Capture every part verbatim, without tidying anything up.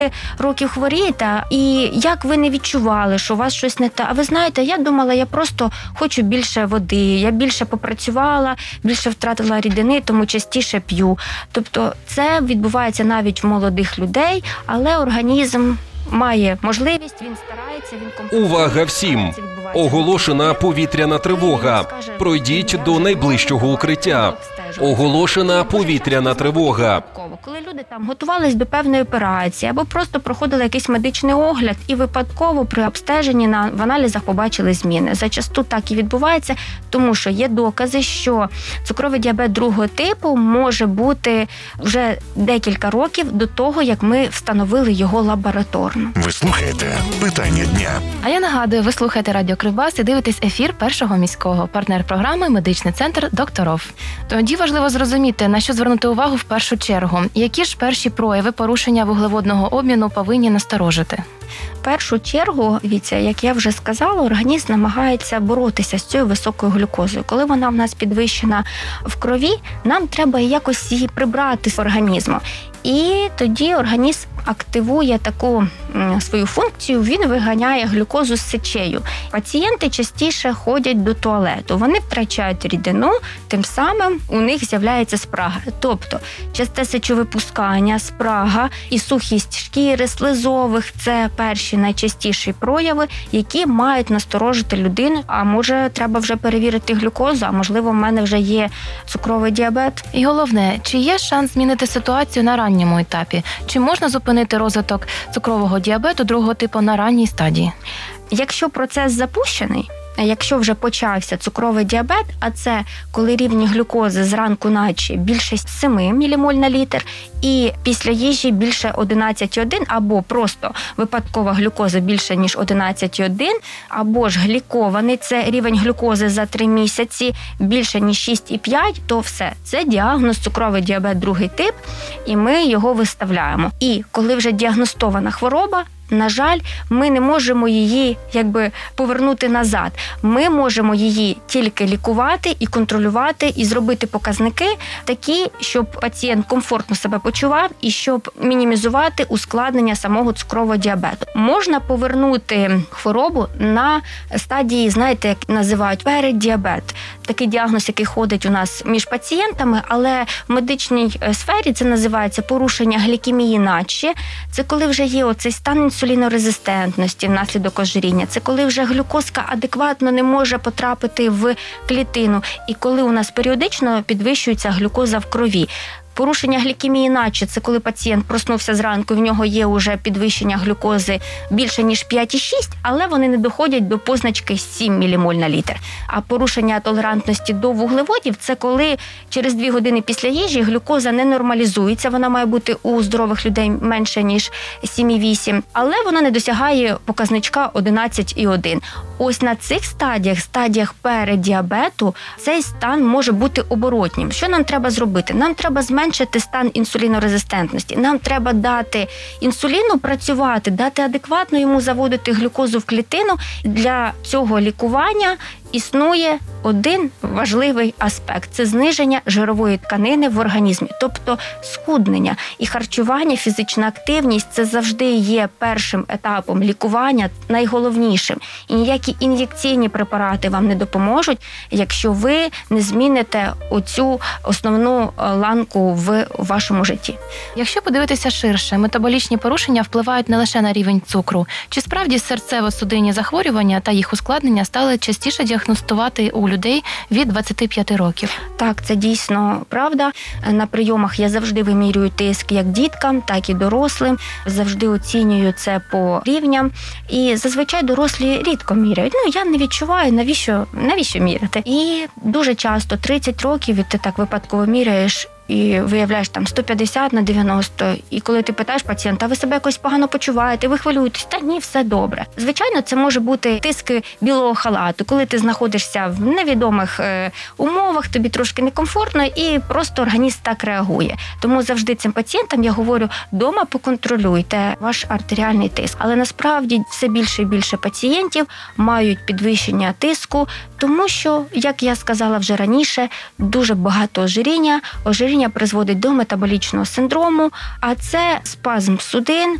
років хворієте, і як ви не відчували, що у вас щось не те? А ви знаєте, я думала, я просто хочу більше води, я більше попрацювала, більше втратила рідини, тому частіше п'ю. Тобто це відбувається навіть в молодих людей, але організм має можливість, він старається, він компенсує. Увага всім! Оголошена повітряна тривога. Пройдіть до найближчого укриття. Оголошена повітряна тривога. Коли люди там готувались до певної операції або просто проходили якийсь медичний огляд і випадково при обстеженні на в аналізах побачили зміни. Зачасту так і відбувається, тому що є докази, що цукровий діабет другого типу може бути вже декілька років до того, як ми встановили його лабораторно. Ви слухаєте «Питання дня». А я нагадую, ви слухаєте Радіо Кривбас і дивитесь ефір Першого міського. Партнер програми «Медичний центр Докторов». Тоді важливо зрозуміти, на що звернути увагу в першу чергу. Які ж перші прояви порушення вуглеводного обміну повинні насторожити? В першу чергу, дивіться, як я вже сказала, організм намагається боротися з цією високою глюкозою. Коли вона в нас підвищена в крові, нам треба якось її прибрати з організму. І тоді організм активує таку свою функцію, він виганяє глюкозу з сечею. Пацієнти частіше ходять до туалету, вони втрачають рідину, тим самим у них з'являється спрага. Тобто часте сечовипускання, спрага і сухість шкіри, слизових – це перші найчастіші прояви, які мають насторожити людину. А може, треба вже перевірити глюкозу, а можливо, в мене вже є цукровий діабет. І головне, чи є шанс змінити ситуацію на ранньому етапі? Чи можна зупинити розвиток цукрового діабету другого типу на ранній стадії? Якщо процес запущений, якщо вже почався цукровий діабет, а це коли рівні глюкози зранку наче більше сім мілімоль на літр, і після їжі більше одинадцять цілих один, або просто випадкова глюкоза більше, ніж одинадцять цілих один, або ж глікований, це рівень глюкози за три місяці більше, ніж шість цілих п'ять, то все. Це діагноз цукровий діабет другий тип, і ми його виставляємо. І коли вже діагностована хвороба, на жаль, ми не можемо її якби повернути назад. Ми можемо її тільки лікувати і контролювати, і зробити показники такі, щоб пацієнт комфортно себе почував і щоб мінімізувати ускладнення самого цукрового діабету. Можна повернути хворобу на стадії, знаєте, як називають переддіабет. Такий діагноз, який ходить у нас між пацієнтами, але в медичній сфері це називається порушення глікемії наче. Це коли вже є оцей стан інсулінорезистентності внаслідок ожиріння. Це коли вже глюкозка адекватно не може потрапити в клітину. І коли у нас періодично підвищується глюкоза в крові. Порушення глікемії наче – це коли пацієнт проснувся зранку, в нього є вже підвищення глюкози більше, ніж п'ять цілих шість, але вони не доходять до позначки сім мілімоль на літр. А порушення толерантності до вуглеводів – це коли через дві години після їжі глюкоза не нормалізується, вона має бути у здорових людей менше, ніж сім цілих вісім, але вона не досягає показничка одинадцять цілих один. Ось на цих стадіях, стадіях переддіабету, цей стан може бути оборотнім. Що нам треба зробити? Нам треба зменшити стан інсулінорезистентності. Нам треба дати інсуліну працювати, дати адекватно йому заводити глюкозу в клітину. Для цього лікування існує один важливий аспект – це зниження жирової тканини в організмі, тобто схуднення. І харчування, фізична активність – це завжди є першим етапом лікування, найголовнішим. І ніякі ін'єкційні препарати вам не допоможуть, якщо ви не зміните оцю основну ланку в вашому житті. Якщо подивитися ширше, метаболічні порушення впливають не лише на рівень цукру. Чи справді серцево-судинні захворювання та їх ускладнення стали частіше діагностувати у людей від двадцяти п'яти років? Так, це дійсно правда. На прийомах я завжди вимірюю тиск як діткам, так і дорослим. Завжди оцінюю це по рівням. І зазвичай дорослі рідко міряють. Ну, я не відчуваю, навіщо, навіщо міряти. І дуже часто, тридцять років, і ти так випадково міряєш, і виявляєш там сто п'ятдесят на дев'яносто, і коли ти питаєш пацієнта, ви себе якось погано почуваєте, ви хвилюєтесь, та ні, все добре. Звичайно, це може бути тиск білого халату, коли ти знаходишся в невідомих е, умовах, тобі трошки некомфортно, і просто організм так реагує. Тому завжди цим пацієнтам я говорю, дома поконтролюйте ваш артеріальний тиск. Але насправді все більше і більше пацієнтів мають підвищення тиску, тому що, як я сказала вже раніше, дуже багато ожиріння, ожиріння призводить до метаболічного синдрому, а це спазм судин,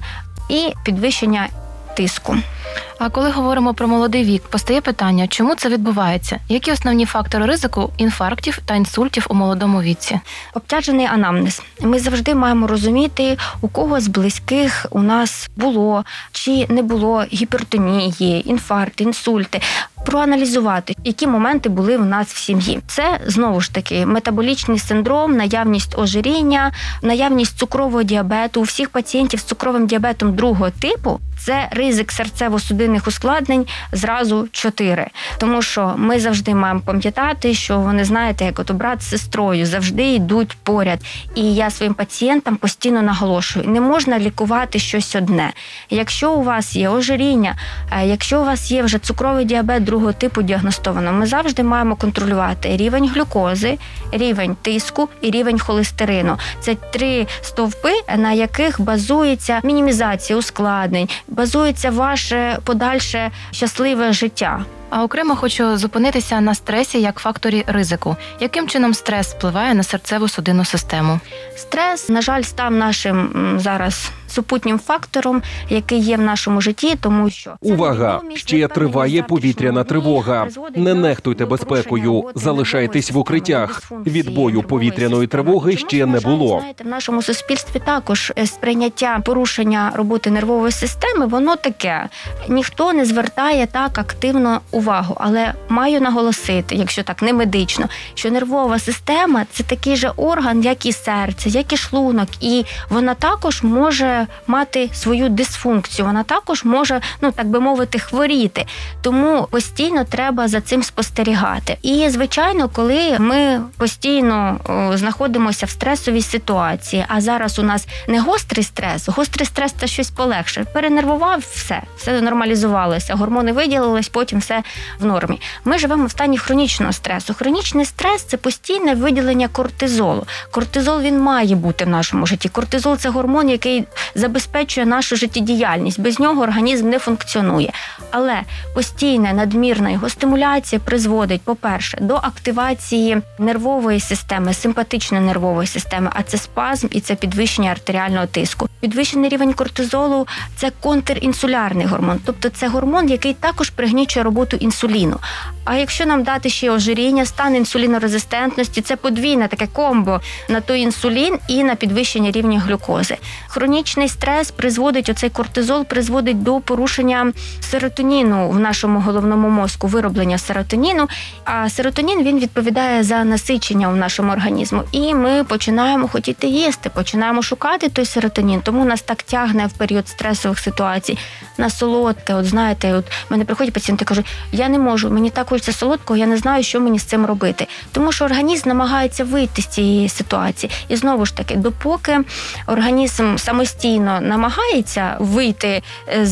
і підвищення тиску. А коли говоримо про молодий вік, постає питання, чому це відбувається? Які основні фактори ризику інфарктів та інсультів у молодому віці? Обтяжений анамнез. Ми завжди маємо розуміти, у кого з близьких у нас було чи не було гіпертонії, інфаркти, інсульти. Проаналізувати, які моменти були в нас в сім'ї. Це, знову ж таки, метаболічний синдром, наявність ожиріння, наявність цукрового діабету. У всіх пацієнтів з цукровим діабетом другого типу це ризик серцево-судинних ускладнень зразу чотири. Тому що ми завжди маємо пам'ятати, що вони, знаєте, як от брат з сестрою, завжди йдуть поряд. І я своїм пацієнтам постійно наголошую, не можна лікувати щось одне. Якщо у вас є ожиріння, якщо у вас є вже цукровий діабет другого типу діагностовано, ми завжди маємо контролювати рівень глюкози, рівень тиску і рівень холестерину. Це три стовпи, на яких базується мінімізація ускладнень, базується ваше подальше щасливе життя. А окремо хочу зупинитися на стресі як факторі ризику. Яким чином стрес впливає на серцево-судинну систему? Стрес, на жаль, став нашим м, зараз супутнім фактором, який є в нашому житті, тому що... Увага! Ще триває повітряна тривога. Не нехтуйте безпекою, залишайтесь в укриттях. Відбою повітряної тривоги ще не було. Знаєте, в нашому суспільстві також сприйняття порушення роботи нервової системи, воно таке. Ніхто не звертає так активно увагу, але маю наголосити, якщо так не медично, що нервова система – це такий же орган, як і серце, як і шлунок, і вона також може мати свою дисфункцію, вона також може, ну так би мовити, хворіти. Тому постійно треба за цим спостерігати. І, звичайно, коли ми постійно о, знаходимося в стресовій ситуації, а зараз у нас не гострий стрес, гострий стрес – це щось полегше. Перенервував – все, все нормалізувалося, гормони виділились, потім все в нормі. Ми живемо в стані хронічного стресу. Хронічний стрес – це постійне виділення кортизолу. Кортизол, він має бути в нашому житті. Кортизол – це гормон, який забезпечує нашу життєдіяльність. Без нього організм не функціонує. Але постійна надмірна його стимуляція призводить, по-перше, до активації нервової системи, симпатичної нервової системи, а це спазм і це підвищення артеріального тиску. Підвищений рівень кортизолу – це контрінсулярний гормон, тобто це гормон, який також пригнічує роботу інсуліну. А якщо нам дати ще ожиріння, стан інсулінорезистентності – це подвійне таке комбо на той інсулін і на підвищення рівня глюкози. Хронічний стрес призводить, оцей кортизол призводить до порушення серотоніну в нашому головному мозку, вироблення серотоніну, а серотонін, він відповідає за насичення в нашому організму. І ми починаємо хотіти їсти, починаємо шукати той серотонін, тому нас так тягне в період стресових ситуацій на солодке. От знаєте, от мене приходять пацієнти, кажуть, я не можу, мені так хочеться солодкого, я не знаю, що мені з цим робити. Тому що організм намагається вийти з цієї ситуації. І знову ж таки, допоки організм самостійно намагається вийти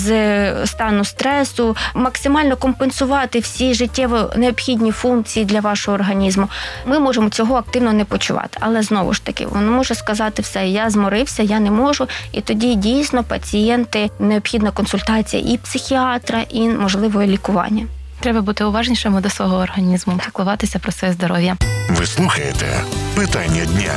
з стану стресу, максимально компенсувати всі життєво необхідні функції для вашого організму, ми можемо цього активно не почувати. Але знову ж таки, він може сказати все, я зморився, я не можу, і тоді дійсно пацієнти, необхідна консультація і психіатра, і, можливо, і лікування. Треба бути уважнішими до свого організму, піклуватися про своє здоров'я. Ви слухаєте «Питання дня».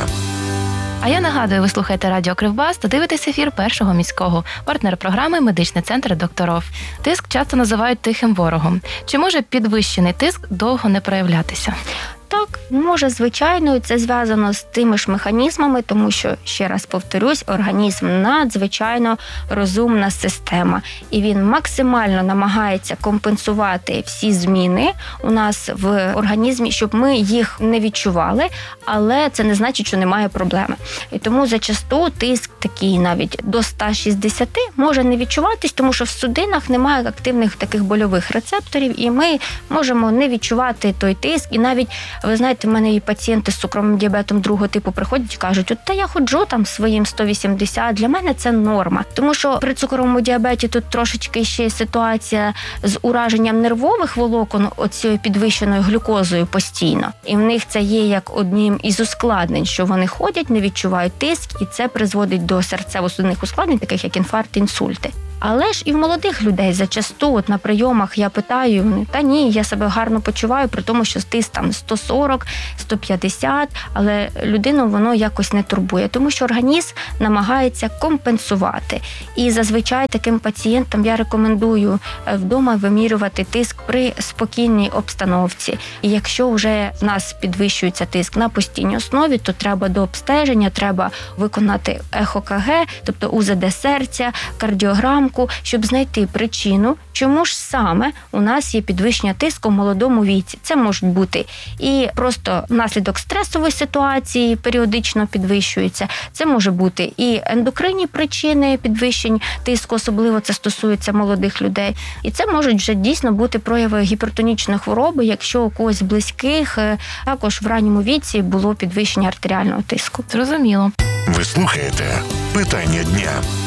А я нагадую, ви слухаєте Радіо Кривбас та дивитесь ефір Першого міського. Партнер програми «Медичний центр докторов». Тиск часто називають тихим ворогом. Чи може підвищений тиск довго не проявлятися? Так, може, звичайно, це зв'язано з тими ж механізмами, тому що, ще раз повторюсь, організм надзвичайно розумна система. І він максимально намагається компенсувати всі зміни у нас в організмі, щоб ми їх не відчували, але це не значить, що немає проблеми. І тому зачасту тиск такий навіть до сто шістдесят може не відчуватись, тому що в судинах немає активних таких больових рецепторів, і ми можемо не відчувати той тиск, і навіть ви знаєте, в мене і пацієнти з цукровим діабетом другого типу приходять і кажуть, от та я ходжу там своїм сто вісімдесят, для мене це норма. Тому що при цукровому діабеті тут трошечки ще ситуація з ураженням нервових волокон оцією підвищеною глюкозою постійно. І в них це є як одним із ускладнень, що вони ходять, не відчувають тиск, і це призводить до серцево-судинних ускладнень, таких як інфаркти, інсульти. Але ж і в молодих людей зачасту, от на прийомах я питаю, вони, та ні, я себе гарно почуваю, при тому, що тиск там сто сорок, сто п'ятдесят, але людину воно якось не турбує, тому що організм намагається компенсувати. І зазвичай таким пацієнтам я рекомендую вдома вимірювати тиск при спокійній обстановці. І якщо вже в нас підвищується тиск на постійній основі, то треба до обстеження, треба виконати ехо-ка ге, тобто у зет де серця, кардіограмку, щоб знайти причину, чому ж саме у нас є підвищення тиску в молодому віці. Це можуть бути і просто внаслідок стресової ситуації періодично підвищується. Це може бути і ендокринні причини підвищень тиску, особливо це стосується молодих людей. І це можуть вже дійсно бути прояви гіпертонічної хвороби, якщо у когось з близьких також в ранньому віці було підвищення артеріального тиску. Зрозуміло. Ви слухаєте «Питання дня».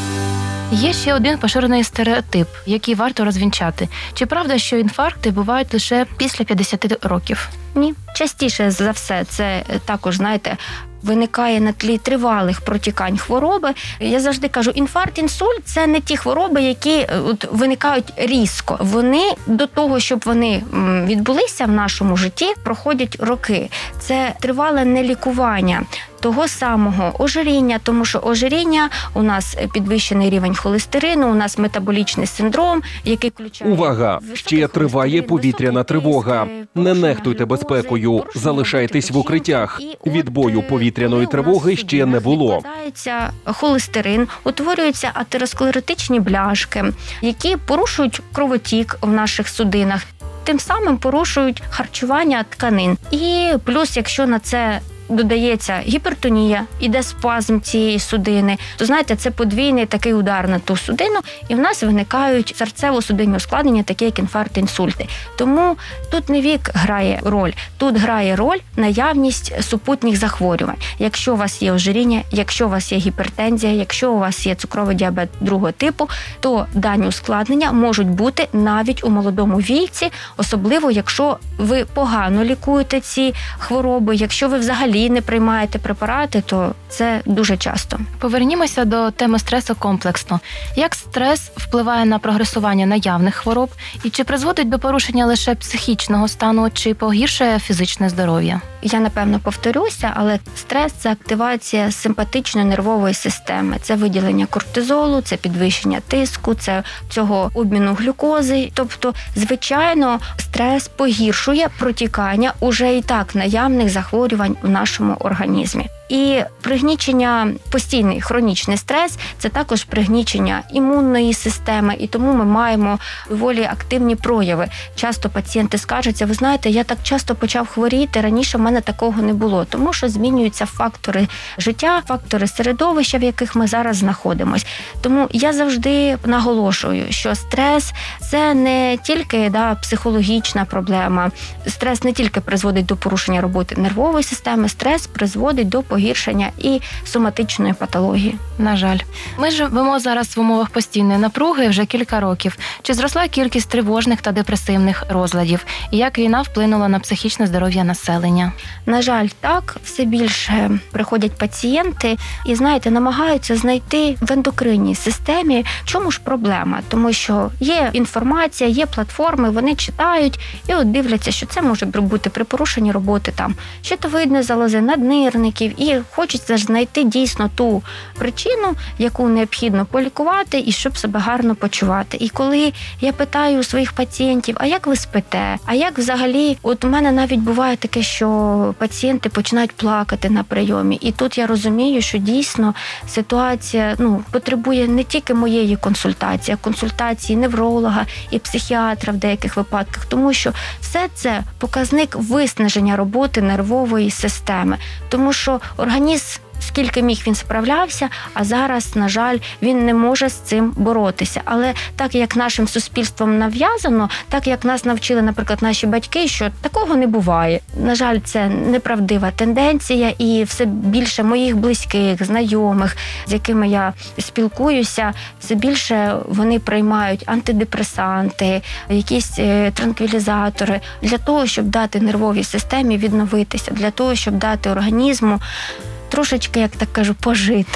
Є ще один поширений стереотип, який варто розвінчати. Чи правда, що інфаркти бувають лише після п'ятдесят років? Ні. Частіше за все це також, знаєте, виникає на тлі тривалих протікань хвороби. Я завжди кажу, інфаркт, інсульт – це не ті хвороби, які от, виникають різко. Вони до того, щоб вони відбулися в нашому житті, проходять роки. Це тривале нелікування того самого ожиріння, тому що ожиріння, у нас підвищений рівень холестерину, у нас метаболічний синдром, який включає... Увага! Ще триває повітряна тривога. Не нехтуйте безпекою, залишайтесь в укриттях. Відбою повітряної тривоги ще не було. Викладається холестерин, утворюються атеросклеротичні бляшки, які порушують кровотік в наших судинах, тим самим порушують харчування тканин. І плюс, якщо на це додається гіпертонія, іде спазм цієї судини, то, знаєте, це подвійний такий удар на ту судину, і в нас виникають серцево-судинні ускладнення, такі як інфаркт, інсульти. Тому тут не вік грає роль, тут грає роль наявність супутніх захворювань. Якщо у вас є ожиріння, якщо у вас є гіпертензія, якщо у вас є цукровий діабет другого типу, то дані ускладнення можуть бути навіть у молодому віці, особливо якщо ви погано лікуєте ці хвороби, якщо ви взагалі не приймаєте препарати, то це дуже часто. Повернімося до теми стресу комплексно. Як стрес впливає на прогресування наявних хвороб і чи призводить до порушення лише психічного стану, чи погіршує фізичне здоров'я? Я, напевно, повторюся, але стрес – це активація симпатичної нервової системи. Це виділення кортизолу, це підвищення тиску, це цього обміну глюкози. Тобто, звичайно, стрес погіршує протікання уже і так наявних захворювань в нашому організмі. І пригнічення, постійний хронічний стрес – це також пригнічення імунної системи, і тому ми маємо доволі активні прояви. Часто пацієнти скаржаться, ви знаєте, я так часто почав хворіти, раніше в мене такого не було, тому що змінюються фактори життя, фактори середовища, в яких ми зараз знаходимося. Тому я завжди наголошую, що стрес – це не тільки да, психологічна проблема, стрес не тільки призводить до порушення роботи нервової системи, стрес призводить до погіршення і соматичної патології. На жаль. Ми живемо зараз в умовах постійної напруги вже кілька років. Чи зросла кількість тривожних та депресивних розладів? І як війна вплинула на психічне здоров'я населення? На жаль, так. Все більше приходять пацієнти і, знаєте, намагаються знайти в ендокринній системі, в чому ж проблема. Тому що є інформація, є платформи, вони читають і от дивляться, що це може бути при порушенні роботи там щитовидної залози, наднирників. І хочеться знайти дійсно ту причину, яку необхідно полікувати і щоб себе гарно почувати. І коли я питаю у своїх пацієнтів, а як ви спите? А як взагалі, от у мене навіть буває таке, що пацієнти починають плакати на прийомі. І тут я розумію, що дійсно ситуація ну, потребує не тільки моєї консультації, а консультації невролога і психіатра в деяких випадках, тому що все це показник виснаження роботи нервової системи. Тому що організм, скільки міг, він справлявся, а зараз, на жаль, він не може з цим боротися. Але так, як нашим суспільством нав'язано, так, як нас навчили, наприклад, наші батьки, що такого не буває. На жаль, це неправдива тенденція, і все більше моїх близьких, знайомих, з якими я спілкуюся, все більше вони приймають антидепресанти, якісь транквілізатори для того, щоб дати нервовій системі відновитися, для того, щоб дати організму трошечки, як так кажу, пожити.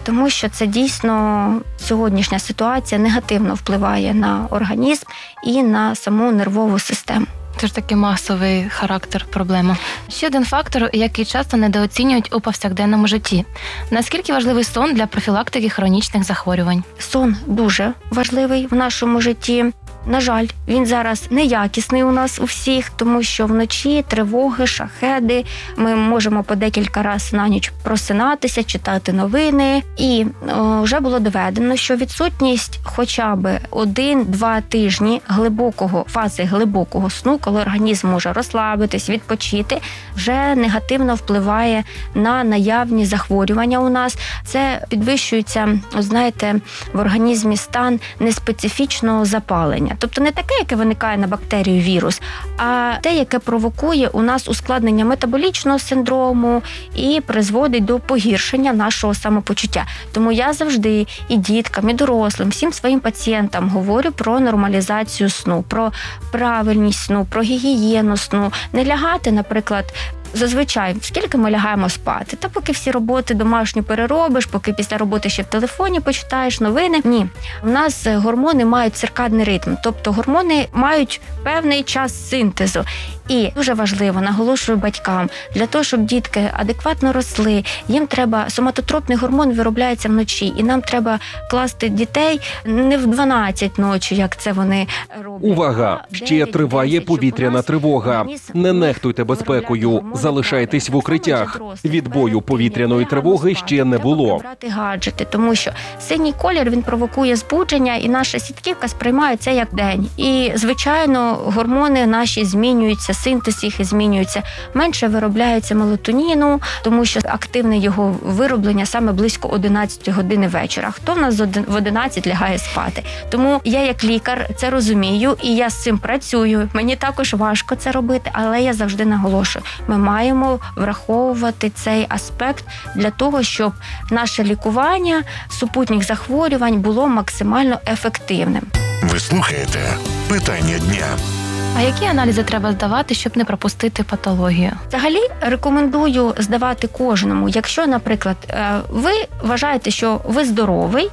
тому що це дійсно сьогоднішня ситуація негативно впливає на організм і на саму нервову систему. Це ж таки масовий характер проблеми. Ще один фактор, який часто недооцінюють у повсякденному житті. Наскільки важливий сон для профілактики хронічних захворювань? Сон дуже важливий в нашому житті. На жаль, він зараз неякісний у нас у всіх, тому що вночі тривоги, шахеди, ми можемо по декілька разів на ніч просинатися, читати новини. І о, вже було доведено, що відсутність хоча б один-два тижні глибокого, фази глибокого сну, коли організм може розслабитись, відпочити, вже негативно впливає на наявні захворювання у нас. Це підвищується, знаєте, в організмі стан неспецифічного запалення. Тобто не таке, яке виникає на бактерію вірус, а те, яке провокує у нас ускладнення метаболічного синдрому і призводить до погіршення нашого самопочуття. Тому я завжди і діткам, і дорослим, всім своїм пацієнтам говорю про нормалізацію сну, про правильність сну, про гігієну сну. Не лягати, наприклад, зазвичай, скільки ми лягаємо спати? Та поки всі роботи домашні переробиш, поки після роботи ще в телефоні почитаєш новини. Ні. У нас гормони мають циркадний ритм, тобто гормони мають певний час синтезу. І дуже важливо, наголошую батькам, для того, щоб дітки адекватно росли, їм треба, соматотропний гормон виробляється вночі, і нам треба класти дітей не в дванадцять ночі, як це вони роблять. Увага! Ще триває повітряна тривога. Не нехтуйте безпекою, залишайтесь в укриттях. Відбою повітряної тривоги ще не було. Брати гаджети, тому що синій колір, він провокує збудження, і наша сітківка сприймає це як день. І, звичайно, гормони наші змінюються, синтез їх змінюється. Менше виробляється мелатоніну, тому що активне його вироблення саме близько одинадцятої години вечора. Хто в нас в одинадцять лягає спати? Тому я як лікар це розумію, і я з цим працюю. Мені також важко це робити, але я завжди наголошую. Ми маємо враховувати цей аспект для того, щоб наше лікування супутніх захворювань було максимально ефективним. Ви слухаєте «Питання дня». А які аналізи треба здавати, щоб не пропустити патологію? Взагалі рекомендую здавати кожному. Якщо, наприклад, ви вважаєте, що ви здоровий,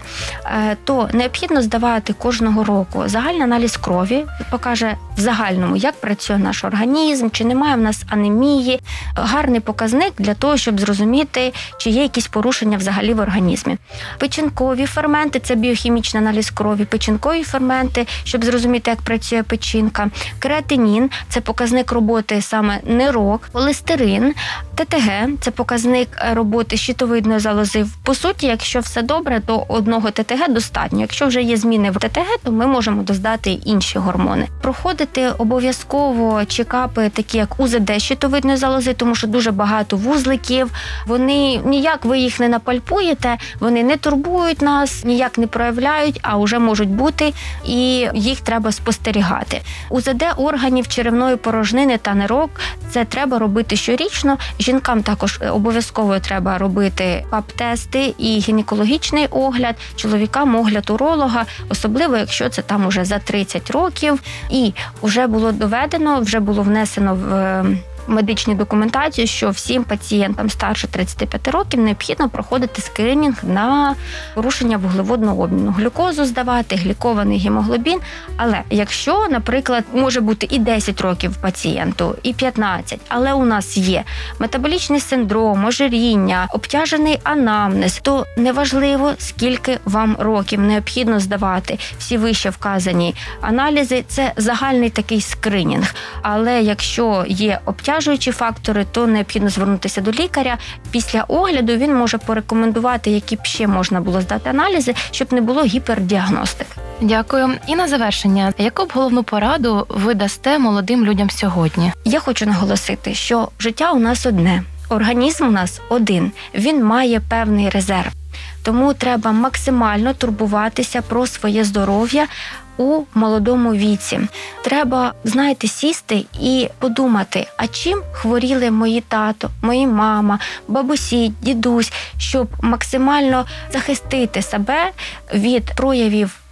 то необхідно здавати кожного року загальний аналіз крові, покаже в загальному, як працює наш організм, чи немає в нас анемії. Гарний показник для того, щоб зрозуміти, чи є якісь порушення взагалі в організмі. Печінкові ферменти – це біохімічний аналіз крові, печінкові ферменти, щоб зрозуміти, як працює печінка. Креатинін – це показник роботи саме нирок, холестерин, ТТГ – це показник роботи щитовидної залози. По суті, якщо все добре, то одного ТТГ достатньо. Якщо вже є зміни в ТТГ, то ми можемо додати інші гормони. Проходити обов'язково чекапи, такі як УЗД щитовидної залози, тому що дуже багато вузликів. Вони ніяк ви їх не напальпуєте, вони не турбують нас, ніяк не проявляють, а вже можуть бути, і їх треба спостерігати. УЗД органів черевної порожнини та нирок – це треба робити щорічно. Жінкам також обов'язково треба робити пап-тести і гінекологічний огляд, чоловікам огляд уролога, особливо якщо це там уже за тридцять років. І вже було доведено, вже було внесено в медичну документацію, що всім пацієнтам старше тридцяти п'яти років необхідно проходити скринінг на порушення вуглеводного обміну. Глюкозу здавати, глікований гемоглобін. Але якщо, наприклад, може бути і десять років пацієнту, і п'ятнадцять, але у нас є метаболічний синдром, ожиріння, обтяжений анамнез, то неважливо, скільки вам років, необхідно здавати всі вище вказані аналізи. Це загальний такий скринінг. Але якщо є обтяжені фактори, то необхідно звернутися до лікаря. Після огляду він може порекомендувати, які б ще можна було здати аналізи, щоб не було гіпердіагностики. Дякую. І на завершення, яку б головну пораду ви дасте молодим людям сьогодні? Я хочу наголосити, що життя у нас одне, організм у нас один, він має певний резерв. Тому треба максимально турбуватися про своє здоров'я у молодому віці. Треба, знаєте, сісти і подумати, а чим хворіли мої тато, мої мама, бабусі, дідусь, щоб максимально захистити себе від проявів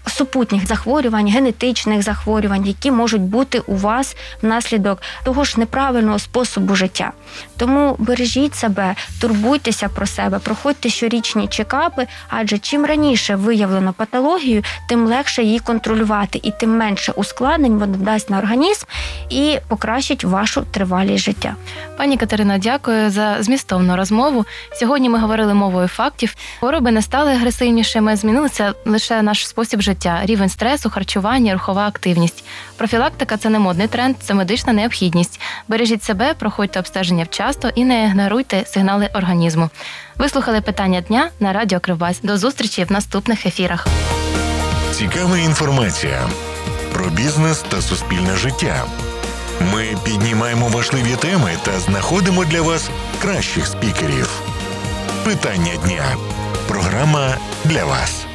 супутніх захворювань, генетичних захворювань, які можуть бути у вас внаслідок того ж неправильного способу життя. Тому бережіть себе, турбуйтеся про себе, проходьте щорічні чекапи, адже чим раніше виявлено патологію, тим легше її контролювати і тим менше ускладнень вона дасть на організм і покращить вашу тривалість життя. Пані Катерино, дякую за змістовну розмову. Сьогодні ми говорили мовою фактів. Хвороби не стали агресивнішими, змінилися лише наш спосіб життя, рівень стресу, харчування, рухова активність. Профілактика – це не модний тренд, це медична необхідність. Бережіть себе, проходьте обстеження вчасно і не ігноруйте сигнали організму. Ви слухали «Питання дня» на Радіо Кривбас. До зустрічі в наступних ефірах. Цікава інформація про бізнес та суспільне життя. Ми піднімаємо важливі теми та знаходимо для вас кращих спікерів. Питання дня. Програма для вас.